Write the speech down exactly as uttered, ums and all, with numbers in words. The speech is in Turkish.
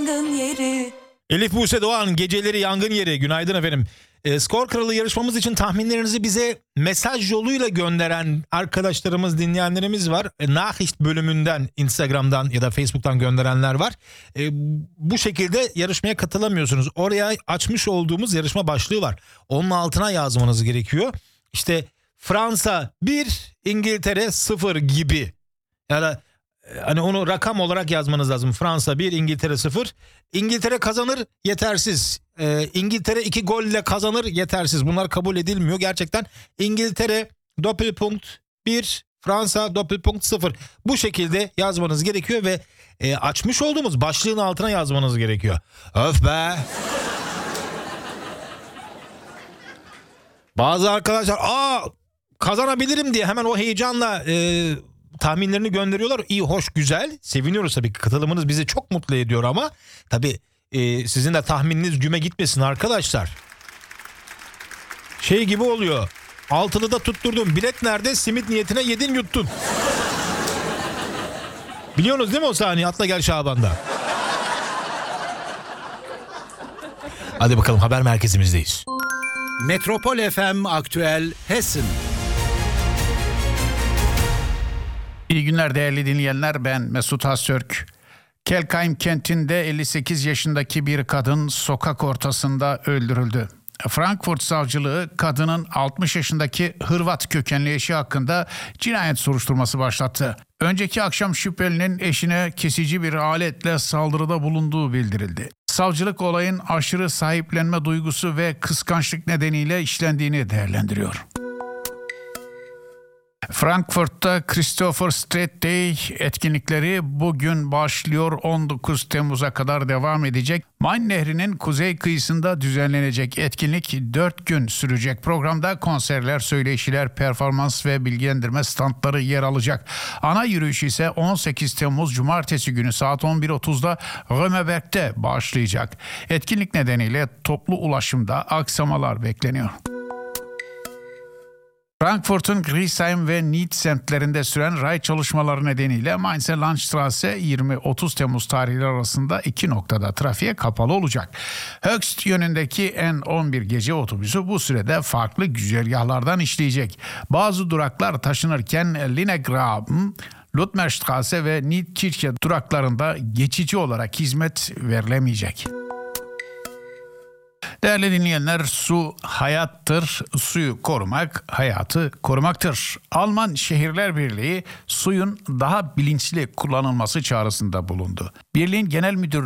yangın yeri. Elif Buse Doğan, geceleri yangın yeri. Günaydın efendim. E, Skor Kralı yarışmamız için tahminlerinizi bize mesaj yoluyla gönderen arkadaşlarımız, dinleyenlerimiz var. E, Nachricht bölümünden, Instagram'dan ya da Facebook'tan gönderenler var. E, bu şekilde yarışmaya katılamıyorsunuz. Oraya açmış olduğumuz yarışma başlığı var. Onun altına yazmanız gerekiyor. İşte Fransa bir, İngiltere sıfır gibi. Yani hani onu rakam olarak yazmanız lazım. Fransa bir, İngiltere sıfır. İngiltere kazanır, yetersiz. Ee, İngiltere iki golle kazanır, yetersiz. Bunlar kabul edilmiyor. Gerçekten İngiltere doppelpunkt bir, Fransa doppelpunkt sıfır. Bu şekilde yazmanız gerekiyor ve e, açmış olduğumuz başlığın altına yazmanız gerekiyor. Öf be! Bazı arkadaşlar aa kazanabilirim diye hemen o heyecanla e, tahminlerini gönderiyorlar. İyi, hoş, güzel. Seviniyoruz tabii ki. Katılımınız bizi çok mutlu ediyor ama tabii e, sizin de tahmininiz güme gitmesin arkadaşlar. Şey gibi oluyor. Altılı da tutturdum. Bilet nerede? Simit niyetine yedin yuttun. Biliyorsunuz değil mi o sahneyi? Atla Gel Şaban'da. Hadi bakalım, haber merkezimizdeyiz. Metropol F M Aktüel Hessen. İyi günler değerli dinleyenler, ben Mesut Hasörk. Kelkheim kentinde elli sekiz yaşındaki bir kadın sokak ortasında öldürüldü. Frankfurt savcılığı kadının altmış yaşındaki Hırvat kökenli eşi hakkında cinayet soruşturması başlattı. Önceki akşam şüphelinin eşine kesici bir aletle saldırıda bulunduğu bildirildi. Savcılık olayın aşırı sahiplenme duygusu ve kıskançlık nedeniyle işlendiğini değerlendiriyor. Frankfurt'ta Christopher Street Day etkinlikleri bugün başlıyor, on dokuz Temmuz'a kadar devam edecek. Main Nehri'nin kuzey kıyısında düzenlenecek etkinlik dört gün sürecek. Programda konserler, söyleşiler, performans ve bilgilendirme standları yer alacak. Ana yürüyüş ise on sekiz Temmuz Cumartesi günü saat on bir otuzda Römeberg'te başlayacak. Etkinlik nedeniyle toplu ulaşımda aksamalar bekleniyor. Frankfurt'un Griesheim ve Nied semtlerinde süren ray çalışmaları nedeniyle Mainzer Landstraße yirmi otuz Temmuz tarihleri arasında iki noktada trafiğe kapalı olacak. Höchst yönündeki N on bir gece otobüsü bu sürede farklı güzergahlardan işleyecek. Bazı duraklar taşınırken Linnegraben, Ludmerstraße ve Niedkirche duraklarında geçici olarak hizmet verilemeyecek. Değerli dinleyenler, su hayattır, suyu korumak hayatı korumaktır. Alman Şehirler Birliği suyun daha bilinçli kullanılması çağrısında bulundu. Birliğin genel müdürü